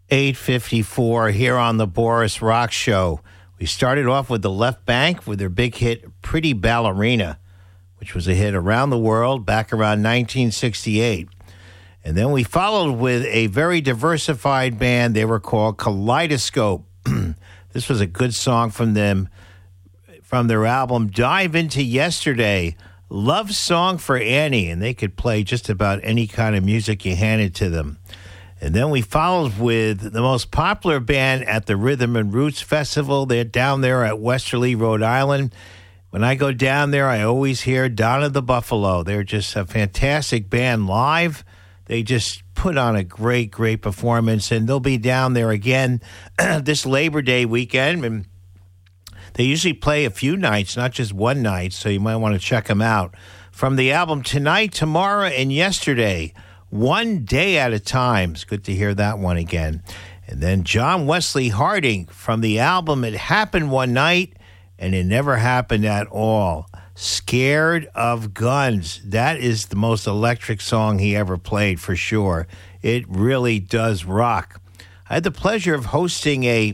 8:54 here on the Boris Rock Show. We started off with the Left Bank with their big hit, Pretty Ballerina, which was a hit around the world back around 1968. And then we followed with a very diversified band. They were called Kaleidoscope. This was a good song from them, from their album Dive Into Yesterday, Love Song for Annie. And they could play just about any kind of music you handed to them. And then we followed with the most popular band at the Rhythm and Roots Festival. They're down there at Westerly, Rhode Island. When I go down there, I always hear Donna the Buffalo. They're just a fantastic band live. They just put on a great, great performance, and they'll be down there again this Labor Day weekend. And they usually play a few nights, not just one night, so you might want to check them out. From the album Tonight, Tomorrow, and Yesterday, One Day at a Time. It's good to hear that one again. And then John Wesley Harding from the album It Happened One Night and It Never Happened at All. Scared of Guns. That is the most electric song he ever played for sure. It really does rock. I had the pleasure of hosting a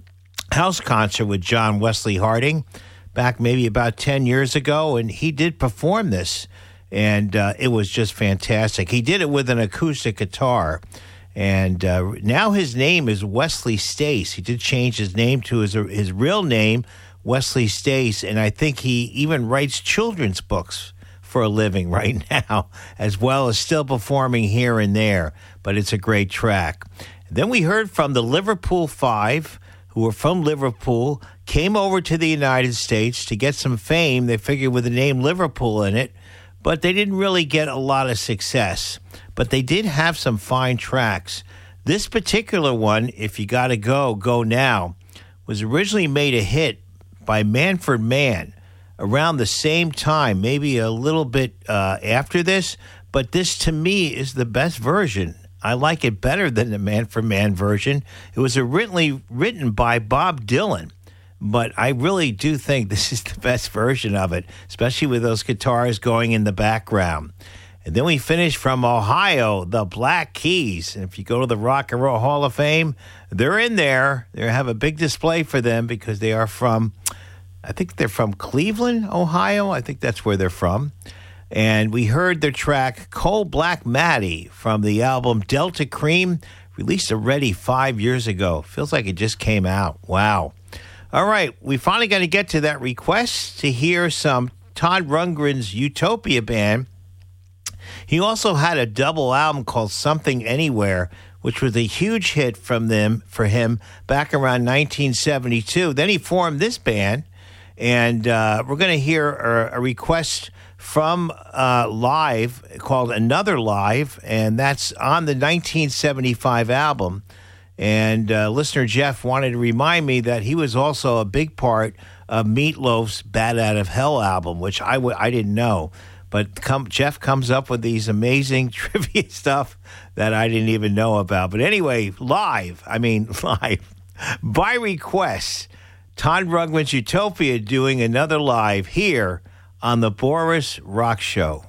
house concert with John Wesley Harding back maybe about 10 years ago, and he did perform this. And it was just fantastic. He did it with an acoustic guitar. And now his name is Wesley Stace. He did change his name to his real name, Wesley Stace. And I think he even writes children's books for a living right now, as well as still performing here and there. But it's a great track. Then we heard from the Liverpool Five, who were from Liverpool, came over to the United States to get some fame. They figured with the name Liverpool in it, but they didn't really get a lot of success. But they did have some fine tracks. This particular one, If You Gotta Go, Go Now, was originally made a hit by Manfred Mann around the same time, maybe a little bit after this. But this, to me, is the best version. I like it better than the Manfred Mann version. It was originally written by Bob Dylan. But I really do think this is the best version of it, especially with those guitars going in the background. And then we finish from Ohio, the Black Keys. And if you go to the Rock and Roll Hall of Fame, they're in there. They have a big display for them because they are from, I think they're from Cleveland, Ohio. I think that's where they're from. And we heard their track, Coal Black Maddie, from the album Delta Cream, released already 5 years ago. Feels like it just came out. Wow. All right, we finally got to get to that request to hear some Todd Rundgren's Utopia Band. He also had a double album called Something Anywhere, which was a huge hit for him back around 1972. Then he formed this band, and we're going to hear a request from Live called Another Live, and that's on the 1975 album. And listener Jeff wanted to remind me that he was also a big part of Meatloaf's Bat Out of Hell album, which I didn't know. But Jeff comes up with these amazing trivia stuff that I didn't even know about. But anyway, live, by request, Todd Rundgren's Utopia doing Another Live here on the Boris Rock Show.